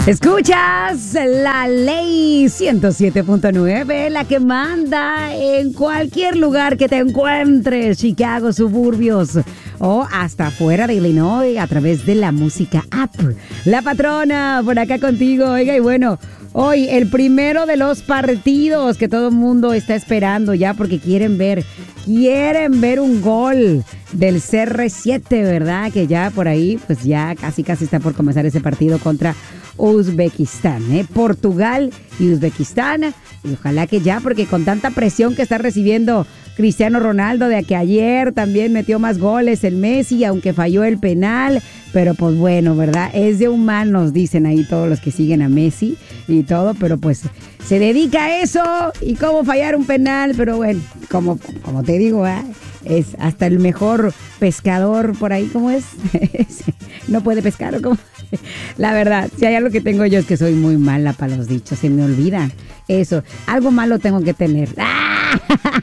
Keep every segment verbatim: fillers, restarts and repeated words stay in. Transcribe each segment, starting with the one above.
Escuchas la ley ciento siete punto nueve, la que manda en cualquier lugar que te encuentres, Chicago, suburbios o hasta fuera de Illinois a través de la música app. La patrona por acá contigo. Oiga, y bueno, hoy el primero de los partidos que todo el mundo está esperando ya porque quieren ver, quieren ver un gol del C R siete, ¿verdad? Que ya por ahí, pues ya casi casi está por comenzar ese partido contra Uzbekistán, ¿eh? Portugal y Uzbekistán. Y ojalá que ya, porque con tanta presión que está recibiendo Cristiano Ronaldo, de que ayer también metió más goles el Messi, aunque falló el penal, pero pues bueno, ¿verdad? Es de humanos, dicen ahí todos los que siguen a Messi y todo, pero pues se dedica a eso y cómo fallar un penal, pero bueno, como, como te digo, ¿eh? Es hasta el mejor pescador por ahí, ¿cómo es? No puede pescar, ¿o cómo? La verdad, si hay algo que tengo yo es que soy muy mala para los dichos, se me olvida eso, algo malo tengo que tener. ¡Ah!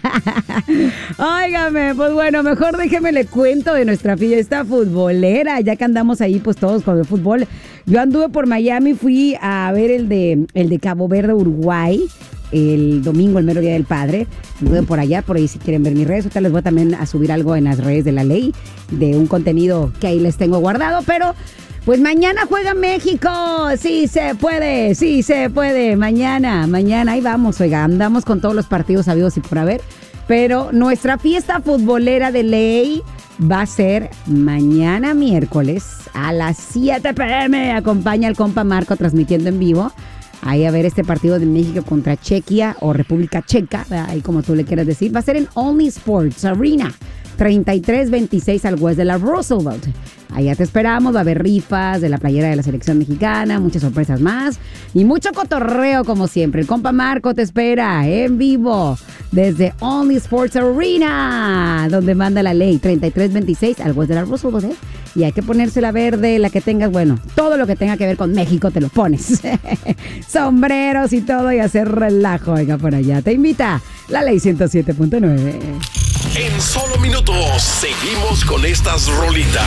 Óigame, pues bueno, mejor déjeme le cuento de nuestra fiesta futbolera, ya que andamos ahí pues todos con el fútbol. Yo anduve por Miami, fui a ver el de, el de Cabo Verde, Uruguay, el domingo, el mero día del padre. Anduve por allá, por ahí si quieren ver mis redes. Ahorita les voy también a subir algo en las redes de la ley, de un contenido que ahí les tengo guardado, pero pues mañana juega México. Sí se puede, sí se puede. Mañana, mañana, ahí vamos, oiga, andamos con todos los partidos habidos y por haber. Pero nuestra fiesta futbolera de ley va a ser mañana miércoles a las siete p.m. Acompaña al compa Marco transmitiendo en vivo. Ahí a ver este partido de México contra Chequia o República Checa, ahí como tú le quieras decir. Va a ser en Only Sports Arena, treinta y tres veintiséis al West de la Roosevelt. Allá te esperamos, va a haber rifas de la playera de la selección mexicana, muchas sorpresas más y mucho cotorreo como siempre. El compa Marco te espera en vivo desde Only Sports Arena, donde manda la ley, treinta y tres veintiséis al West de la Roosevelt, ¿eh? Y hay que ponerse la verde, la que tengas, bueno, todo lo que tenga que ver con México te lo pones. Sombreros y todo y hacer relajo, oiga, por allá. Te invita la ley ciento siete punto nueve. En solo minutos seguimos con estas rolitas.